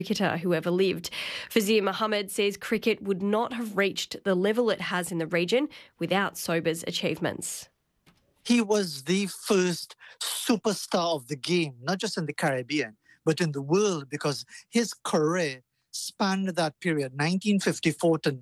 cricketer who ever lived. Fazir Mohammed says cricket would not have reached the level it has in the region without Sober's achievements. He was the first superstar of the game, not just in the Caribbean, but in the world, because his career spanned that period, 1954 to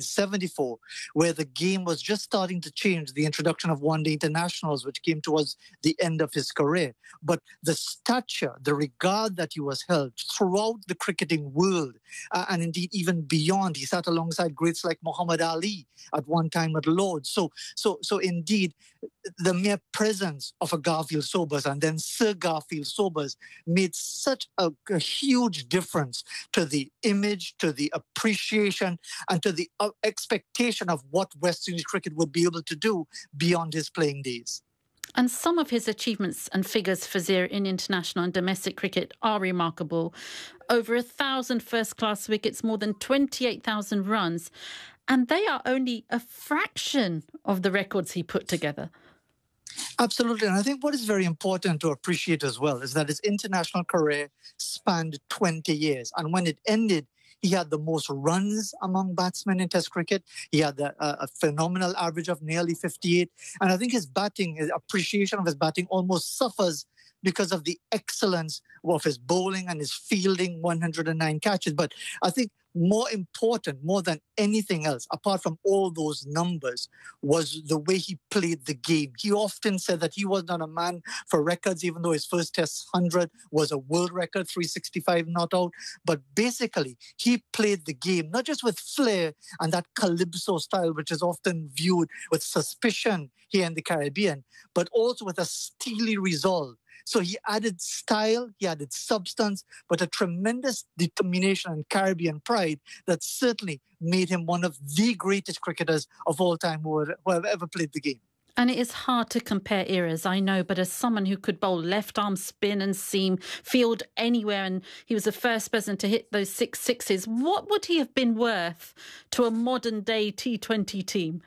1974, where the game was just starting to change, the introduction of one-day internationals, which came towards the end of his career. But the stature, the regard that he was held throughout the cricketing world, and indeed even beyond, he sat alongside greats like Muhammad Ali at one time at Lord's. So indeed, the mere presence of a Garfield Sobers and then Sir Garfield Sobers made such a huge difference to the image, to the appreciation, and to the expectation of what West Indies cricket would be able to do beyond his playing days. And some of his achievements and figures, Fazir, in international and domestic cricket are remarkable. Over 1,000 first-class wickets, more than 28,000 runs. And they are only a fraction of the records he put together. Absolutely. And I think what is very important to appreciate as well is that his international career spanned 20 years. And when it ended, he had the most runs among batsmen in Test cricket. He had a phenomenal average of nearly 58. And I think his appreciation of his batting almost suffers because of the excellence of his bowling and his fielding, 109 catches. But I think more important, more than anything else, apart from all those numbers, was the way he played the game. He often said that he was not a man for records, even though his first Test 100 was a world record, 365 not out. But basically, he played the game, not just with flair and that calypso style, which is often viewed with suspicion here in the Caribbean, but also with a steely resolve. So he added style, he added substance, but a tremendous determination and Caribbean pride that certainly made him one of the greatest cricketers of all time who have ever played the game. And it is hard to compare eras, I know, but as someone who could bowl left-arm spin and seam, field anywhere, and he was the first person to hit those 6 sixes, what would he have been worth to a modern-day T20 team?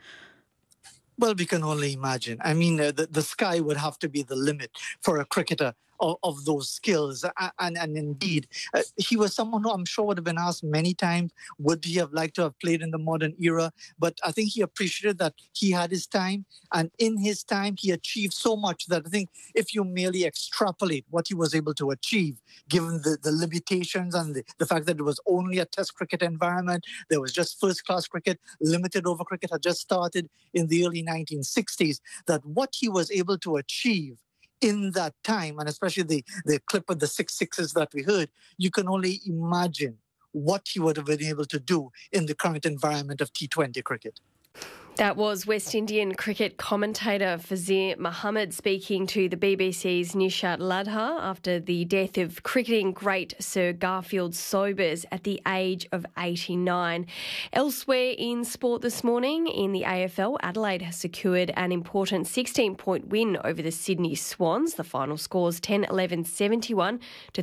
Well, we can only imagine. I mean, the sky would have to be the limit for a cricketer of those skills. And indeed, he was someone who I'm sure would have been asked many times, would he have liked to have played in the modern era? But I think he appreciated that he had his time. And in his time, he achieved so much that I think if you merely extrapolate what he was able to achieve, given the limitations and the fact that it was only a Test cricket environment, there was just first-class cricket, limited over cricket had just started in the early 1960s, that what he was able to achieve in that time, and especially the clip of the 6 sixes that we heard, you can only imagine what he would have been able to do in the current environment of T20 cricket. That was West Indian cricket commentator Fazir Mohammed speaking to the BBC's Nishat Ladha after the death of cricketing great Sir Garfield Sobers at the age of 89. Elsewhere in sport this morning, in the AFL, Adelaide has secured an important 16-point win over the Sydney Swans. The final scores 10-11-71 to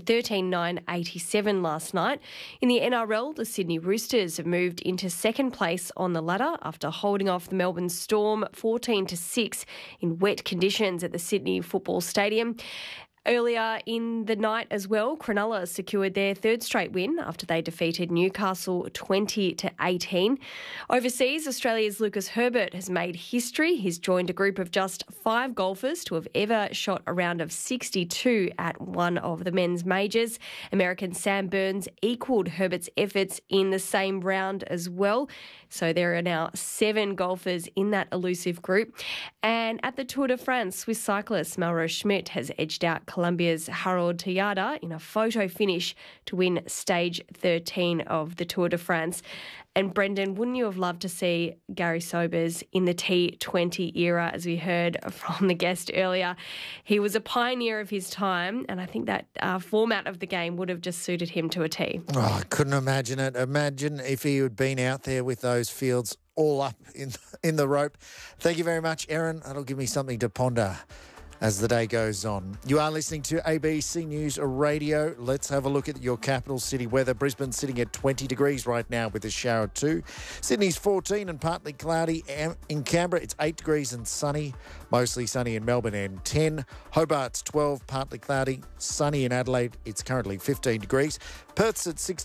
13-9-87 last night. In the NRL, the Sydney Roosters have moved into second place on the ladder after holding off the Melbourne Storm 14-6 in wet conditions at the Sydney Football Stadium. Earlier in the night as well, Cronulla secured their third straight win after they defeated Newcastle 20-18. Overseas, Australia's Lucas Herbert has made history. He's joined a group of just 5 golfers to have ever shot a round of 62 at one of the men's majors. American Sam Burns equalled Herbert's efforts in the same round as well. So there are now 7 golfers in that elusive group. And at the Tour de France, Swiss cyclist Mauro Schmidt has edged out Colombia's Harold Tejada in a photo finish to win stage 13 of the Tour de France. And Brendan, wouldn't you have loved to see Gary Sobers in the T20 era, as we heard from the guest earlier? He was a pioneer of his time, and I think that format of the game would have just suited him to a T. Oh, I couldn't imagine it. Imagine if he had been out there with those fields all up in the rope. Thank you very much, Erin. That'll give me something to ponder as the day goes on. You are listening to ABC News Radio. Let's have a look at your capital city weather. Brisbane sitting at 20 degrees right now with a shower or two. Sydney's 14 and partly cloudy. In Canberra, it's 8 degrees and sunny. Mostly sunny in Melbourne and 10. Hobart's 12, partly cloudy. Sunny in Adelaide, it's currently 15 degrees. Perth's at 16.